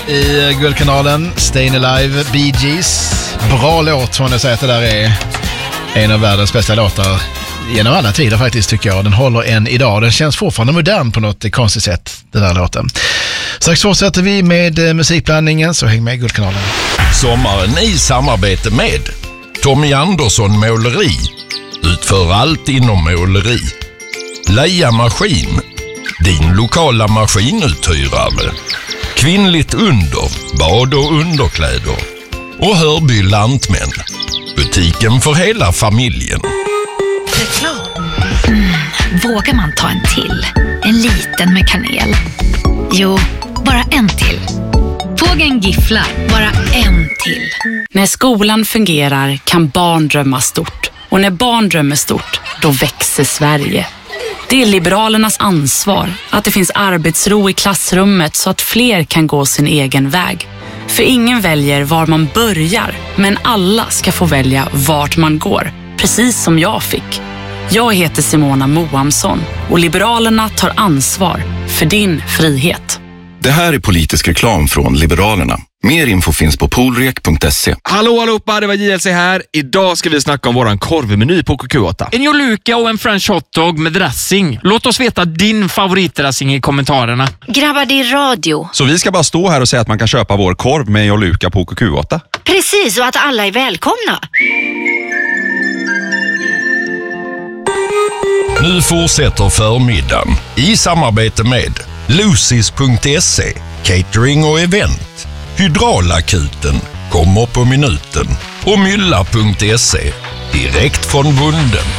I Guldkanalen, Stayin' Alive, Bee Gees. Bra låt, får man säga att det där är en av världens bästa låtar genom alla tider faktiskt, tycker jag. Den håller än idag. Den känns fortfarande modern på något konstigt sätt, den där låten. Strax fortsätter vi med musikblandningen, så häng med i Guldkanalen. Sommaren i samarbete med Tommy Andersson Måleri. Utför allt inom måleri. Leia Maskin, din lokala maskinuthyrare. Kvinnligt under, bad och underkläder. Och Hörby Lantmän, butiken för hela familjen. Reklam. Vågar man ta en till? En liten med kanel? Jo, bara en till. Fågeln gifflar, bara en till. När skolan fungerar kan barn drömma stort. Och när barn drömmer stort, då växer Sverige. Det är Liberalernas ansvar att det finns arbetsro i klassrummet så att fler kan gå sin egen väg. För ingen väljer var man börjar, men alla ska få välja vart man går, precis som jag fick. Jag heter Simona Moamsson och Liberalerna tar ansvar för din frihet. Det här är politisk reklam från Liberalerna. Mer info finns på polrek.se. Hallå allihopa, det var JLC här. Idag ska vi snacka om våran korvmeny på KQ8. En Joluka och en French hotdog med dressing. Låt oss veta din favoritdressing i kommentarerna. Grabbar, det är radio. Så vi ska bara stå här och säga att man kan köpa vår korv med Joluka på KQ8? Precis, och att alla är välkomna. Nu fortsätter förmiddagen i samarbete med Lucis.se, catering och event. Hydraulakuten kommer på minuten och Mylla.se, direkt från bunden.